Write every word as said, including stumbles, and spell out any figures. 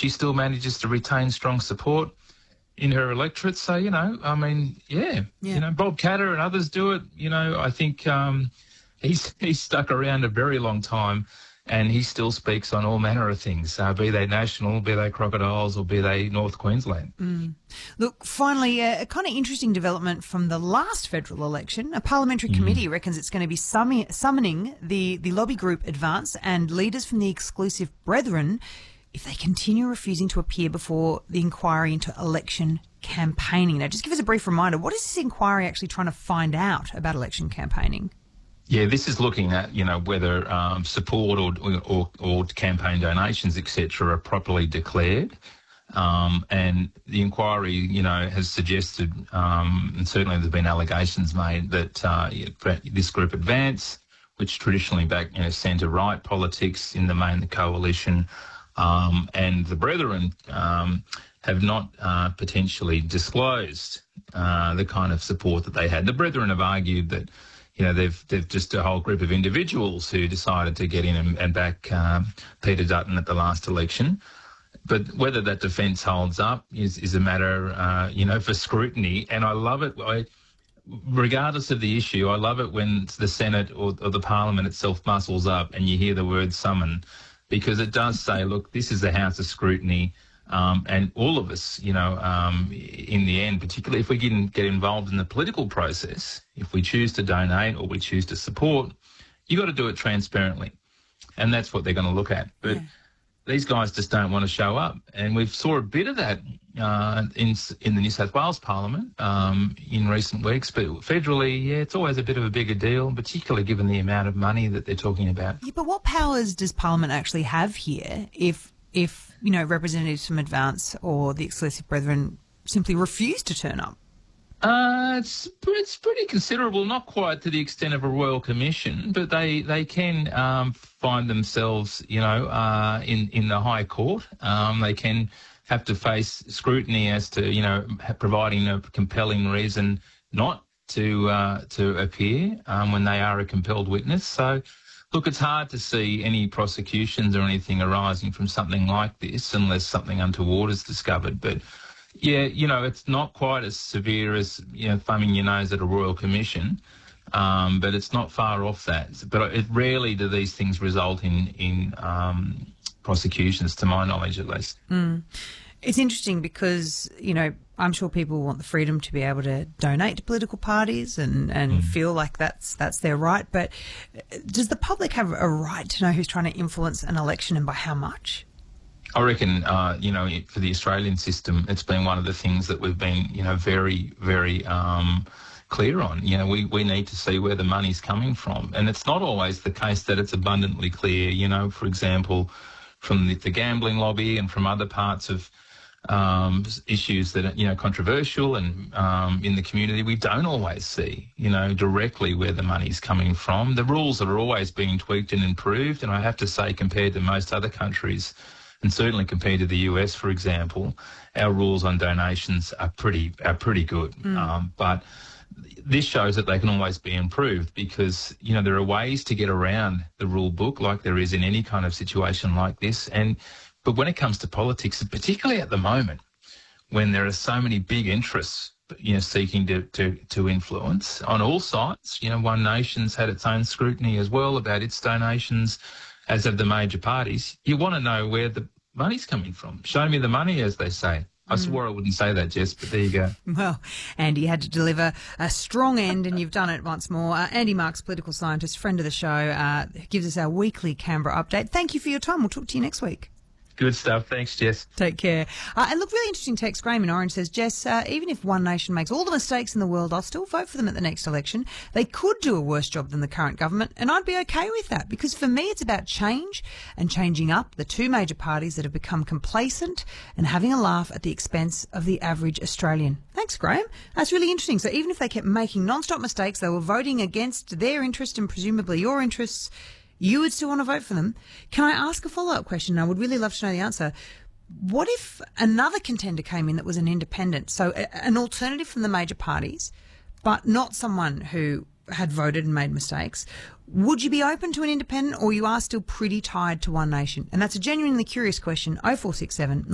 she still manages to retain strong support in her electorate. So, you know, I mean, yeah, yeah. you know, Bob Katter and others do it. You know, I think um, he's he's stuck around a very long time, and he still speaks on all manner of things, uh, be they national, be they crocodiles, or be they North Queensland. Mm. Look, finally, a, a kind of interesting development from the last federal election. A parliamentary mm. committee reckons it's going to be summi- summoning the, the lobby group Advance and leaders from the exclusive Brethren if they continue refusing to appear before the inquiry into election campaigning. Now, just give us a brief reminder, what is this inquiry actually trying to find out about election campaigning? Yeah, this is looking at, you know, whether um, support or, or or campaign donations, et cetera, are properly declared. Um, and the inquiry, you know, has suggested, um, and certainly there's been allegations made that uh, this group Advance, which traditionally back, you know, centre-right politics, in the main the coalition, um, and the Brethren um, have not uh, potentially disclosed uh, the kind of support that they had. The Brethren have argued that, you know, they've they've just a whole group of individuals who decided to get in and, and back um, Peter Dutton at the last election. But whether that defence holds up is, is a matter, uh, you know, for scrutiny. And I love it. I, regardless of the issue, I love it when the Senate or, or the Parliament itself muscles up and you hear the word summon, because it does say, look, this is the house of scrutiny. Um, and all of us, you know, um, in the end, particularly if we get, get involved in the political process, if we choose to donate or we choose to support, you've got to do it transparently. And that's what they're going to look at. But yeah. These guys just don't want to show up. And we've saw a bit of that uh, in in the New South Wales Parliament um, in recent weeks. But federally, yeah, it's always a bit of a bigger deal, particularly given the amount of money that they're talking about. Yeah, but what powers does Parliament actually have here if, if you know, representatives from Advance or the Exclusive Brethren simply refuse to turn up? Uh, it's it's pretty considerable, not quite to the extent of a royal commission, but they they can um, find themselves, you know, uh, in in the High Court. Um, they can have to face scrutiny as to, you know, providing a compelling reason not to uh, to appear um, when they are a compelled witness. So, look, it's hard to see any prosecutions or anything arising from something like this unless something untoward is discovered. But yeah, you know, it's not quite as severe as, you know, thumbing your nose at a royal commission, um, but it's not far off that. But it rarely do these things result in, in um, prosecutions, to my knowledge at least. Mm. It's interesting because, you know, I'm sure people want the freedom to be able to donate to political parties and, and mm. feel like that's that's their right. But does the public have a right to know who's trying to influence an election and by how much? I reckon, uh, you know, for the Australian system, it's been one of the things that we've been, you know, very, very um, clear on. You know, we, we need to see where the money's coming from. And it's not always the case that it's abundantly clear. You know, for example, from the, the gambling lobby and from other parts of um, issues that are, you know, controversial and um, in the community, we don't always see, you know, directly where the money's coming from. The rules are always being tweaked and improved. And I have to say, compared to most other countries, and certainly compared to the U S, for example, our rules on donations are pretty are pretty good. Mm. Um, but this shows that they can always be improved because, you know, there are ways to get around the rule book like there is in any kind of situation like this. And but when it comes to politics, particularly at the moment, when there are so many big interests, you know, seeking to, to, to influence on all sides, you know, One Nation's had its own scrutiny as well about its donations, as have the major parties. You want to know where the money's coming from. Show me the money, as they say. I mm. swore I wouldn't say that, Jess, but there you go. Well, Andy had to deliver a strong end, and you've done it once more. Uh, Andy Marks, political scientist, friend of the show, uh, gives us our weekly Canberra update. Thank you for your time. We'll talk to you next week. Good stuff. Thanks, Jess. Take care. Uh, and look, really interesting text. Graham in Orange says, Jess, uh, even if One Nation makes all the mistakes in the world, I'll still vote for them at the next election. They could do a worse job than the current government, and I'd be okay with that because for me it's about change and changing up the two major parties that have become complacent and having a laugh at the expense of the average Australian. Thanks, Graham. That's really interesting. So even if they kept making non-stop mistakes, they were voting against their interest and presumably your interests, you would still want to vote for them. Can I ask a follow-up question? I would really love to know the answer. What if another contender came in that was an independent, so a, an alternative from the major parties, but not someone who had voted and made mistakes? Would you be open to an independent, or you are still pretty tied to One Nation? And that's a genuinely curious question. oh four six seven